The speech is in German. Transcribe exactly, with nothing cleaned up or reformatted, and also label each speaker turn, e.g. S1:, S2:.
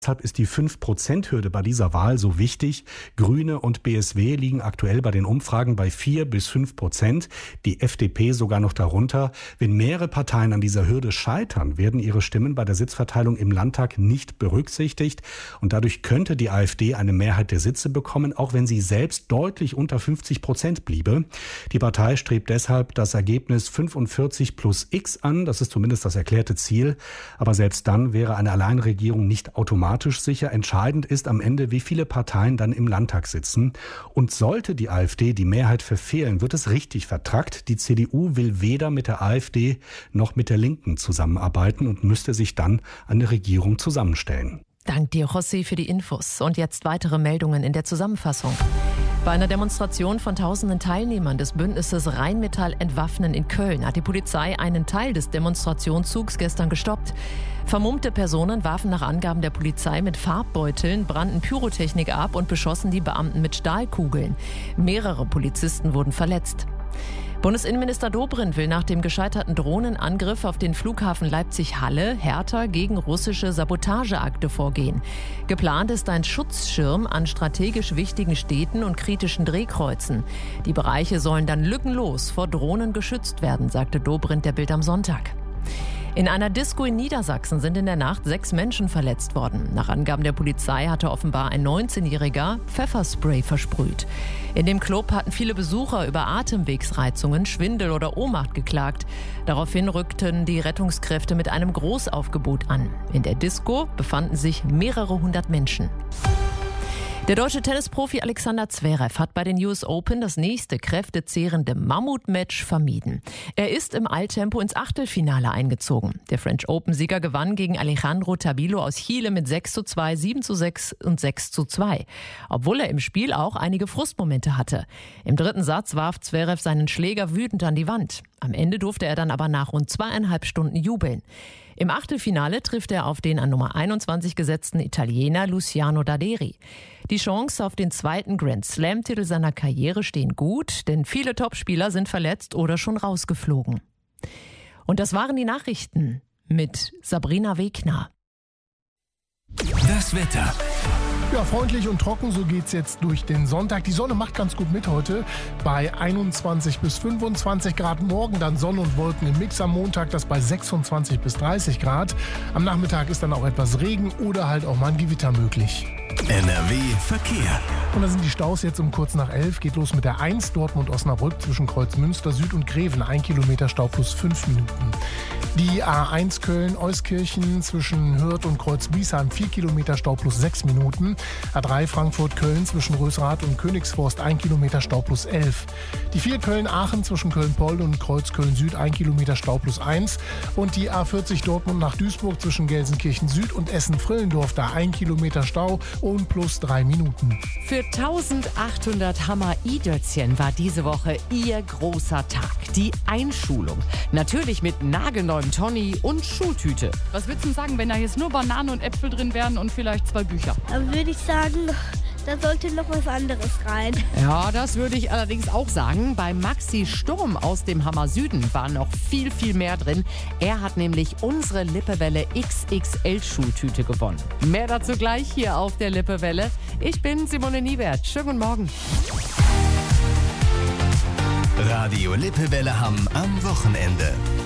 S1: Deshalb ist die fünf Prozent Hürde bei dieser Wahl so wichtig. Grüne und B S W liegen aktuell bei den Umfragen bei vier bis fünf Prozent, die F D P sogar noch darunter. Wenn mehrere Parteien an dieser Hürde scheitern, werden ihre Stimmen bei der Sitzverteilung im Landtag nicht berücksichtigt. Und dadurch könnte die AfD eine Mehrheit der Sitze bekommen, auch wenn sie selbst deutlich unter fünfzig Prozent bliebe. Die Partei strebt deshalb das Ergebnis fünfundvierzig plus X an. Das ist zumindest das erklärte Ziel. Aber selbst dann wäre eine Alleinregierung nicht automatisch sicher. Entscheidend ist am Ende, wie viele Parteien dann im Landtag sitzen. Und sollte die AfD die Mehrheit verfehlen, wird es richtig vertrackt. Die C D U will weder mit der AfD noch mit der Linken zusammenarbeiten und müsste sich dann eine Regierung zusammenstellen.
S2: Dank dir, José, für die Infos. Und jetzt weitere Meldungen in der Zusammenfassung. Bei einer Demonstration von tausenden Teilnehmern des Bündnisses Rheinmetall Entwaffnen in Köln hat die Polizei einen Teil des Demonstrationszugs gestern gestoppt. Vermummte Personen warfen nach Angaben der Polizei mit Farbbeuteln, brannten Pyrotechnik ab und beschossen die Beamten mit Stahlkugeln. Mehrere Polizisten wurden verletzt. Bundesinnenminister Dobrindt will nach dem gescheiterten Drohnenangriff auf den Flughafen Leipzig-Halle härter gegen russische Sabotageakte vorgehen. Geplant ist ein Schutzschirm an strategisch wichtigen Städten und kritischen Drehkreuzen. Die Bereiche sollen dann lückenlos vor Drohnen geschützt werden, sagte Dobrindt der Bild am Sonntag. In einer Disco in Niedersachsen sind in der Nacht sechs Menschen verletzt worden. Nach Angaben der Polizei hatte offenbar ein neunzehnjähriger Pfefferspray versprüht. In dem Club hatten viele Besucher über Atemwegsreizungen, Schwindel oder Ohnmacht geklagt. Daraufhin rückten die Rettungskräfte mit einem Großaufgebot an. In der Disco befanden sich mehrere hundert Menschen. Der deutsche Tennisprofi Alexander Zverev hat bei den U S Open das nächste kräftezehrende Mammutmatch vermieden. Er ist im Eiltempo ins Achtelfinale eingezogen. Der French Open-Sieger gewann gegen Alejandro Tabilo aus Chile mit sechs zu zwei, sieben zu sechs und sechs zu zwei. Obwohl er im Spiel auch einige Frustmomente hatte. Im dritten Satz warf Zverev seinen Schläger wütend an die Wand. Am Ende durfte er dann aber nach rund zweieinhalb Stunden jubeln. Im Achtelfinale trifft er auf den an Nummer einundzwanzig gesetzten Italiener Luciano Daderi. Die Chancen auf den zweiten Grand-Slam-Titel seiner Karriere stehen gut, denn viele Topspieler sind verletzt oder schon rausgeflogen. Und das waren die Nachrichten mit Sabrina Wegner.
S3: Das Wetter.
S4: Ja, freundlich und trocken, so geht's jetzt durch den Sonntag. Die Sonne macht ganz gut mit heute bei einundzwanzig bis fünfundzwanzig Grad. Morgen dann Sonne und Wolken im Mix. Am Montag das bei sechsundzwanzig bis dreißig Grad. Am Nachmittag ist dann auch etwas Regen oder halt auch mal ein Gewitter möglich.
S3: N R W Verkehr.
S4: Und da sind die Staus jetzt um kurz nach elf. Geht los mit der eins Dortmund-Osnabrück zwischen Kreuzmünster Süd und Greven. Ein Kilometer Stau plus fünf Minuten. Die A eins Köln-Euskirchen zwischen Hürth und Kreuz-Biesheim. Vier Kilometer Stau plus sechs Minuten. A drei Frankfurt-Köln zwischen Rösrath und Königsforst. Ein Kilometer Stau plus elf. Die vier Köln-Aachen zwischen Köln-Poll und Kreuz-Köln-Süd. Ein Kilometer Stau plus eins. Und die A vierzig Dortmund nach Duisburg zwischen Gelsenkirchen Süd und Essen-Frillendorf. Da ein Kilometer Stau und plus drei Minuten.
S5: Für eintausendachthundert Hammer-I-Dötzchen war diese Woche ihr großer Tag. Die Einschulung. Natürlich mit nagelneuem Tonny und Schultüte.
S6: Was würdest du sagen, wenn da jetzt nur Bananen und Äpfel drin wären und vielleicht zwei Bücher?
S7: Dann würde ich sagen, da sollte noch was anderes rein.
S5: Ja, das würde ich allerdings auch sagen. Bei Maxi Sturm aus dem Hammer Süden war noch viel, viel mehr drin. Er hat nämlich unsere Lippewelle X X L-Schultüte gewonnen. Mehr dazu gleich hier auf der Lippewelle. Ich bin Simone Niewert. Schönen guten Morgen.
S3: Radio Lippewelle Hamm am Wochenende.